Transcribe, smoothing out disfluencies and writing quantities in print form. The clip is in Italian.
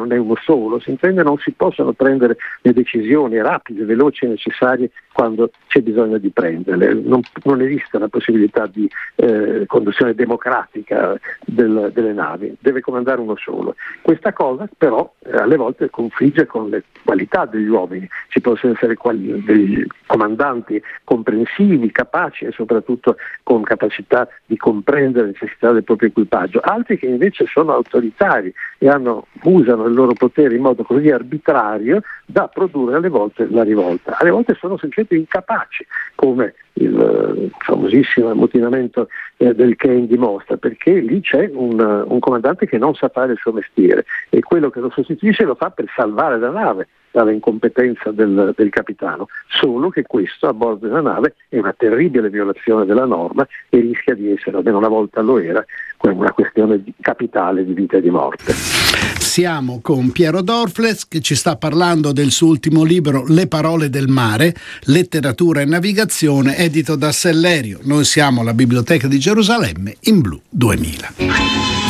non è uno solo, si intende non si possono prendere le decisioni rapide, veloci e necessarie quando c'è bisogno di prenderle, non esiste la possibilità di conduzione democratica delle navi, deve comandare uno solo. Questa cosa però alle volte confligge con le qualità degli uomini, ci possono essere degli comandanti comprensivi, capaci e soprattutto con capacità di comprendere le necessità del proprio equipaggio, altri che invece sono autoritari e usano il loro potere in modo così arbitrario da produrre alle volte la rivolta. Alle volte sono semplicemente incapaci, come il famosissimo ammutinamento del Kane dimostra, perché lì c'è un comandante che non sa fare il suo mestiere e quello che lo sostituisce lo fa per salvare la nave dalla incompetenza del capitano, solo che questo a bordo della nave è una terribile violazione della norma e rischia di essere, almeno una volta lo era, una questione capitale di vita e di morte. Siamo con Piero Dorfles che ci sta parlando del suo ultimo libro Le parole del mare, letteratura e navigazione, edito da Sellerio. Noi siamo alla Biblioteca di Gerusalemme in Blu 2000.